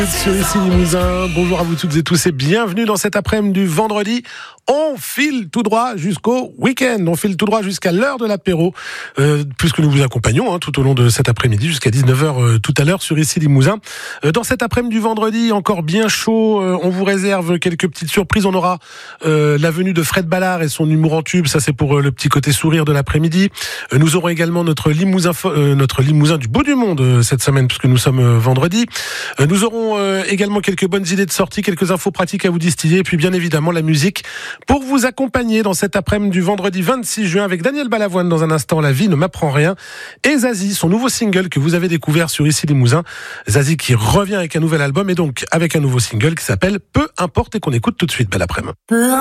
Sur ici Limousin, bonjour à vous toutes et tous et bienvenue dans cet après-midi du vendredi. On file tout droit jusqu'au week-end, on file tout droit jusqu'à l'heure de l'apéro, puisque nous vous accompagnons tout au long de cet après-midi jusqu'à 19h tout à l'heure sur ici Limousin. Dans cet après-midi du vendredi, encore bien chaud, on vous réserve quelques petites surprises. On aura la venue de Fred Ballard et son humour en tube, ça c'est pour le petit côté sourire de l'après-midi. Nous aurons également notre Limousin du bout du monde cette semaine, puisque nous sommes vendredi. Nous aurons également quelques bonnes idées de sortie, quelques infos pratiques à vous distiller, et puis bien évidemment la musique pour vous accompagner dans cet après-midi du vendredi 26 juin avec Daniel Balavoine dans un instant, La vie ne m'apprend rien, et Zazie, son nouveau single que vous avez découvert sur ici Limousin. Zazie qui revient avec un nouvel album et donc avec un nouveau single qui s'appelle Peu importe et qu'on écoute tout de suite. Belle après-midi.